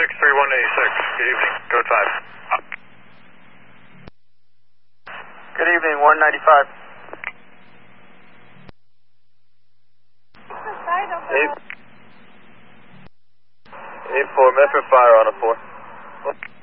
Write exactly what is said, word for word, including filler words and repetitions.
six three one eight six. Good evening. Code five. Good evening, one ninety-five. Eight, eight four, Metro Fire on a four.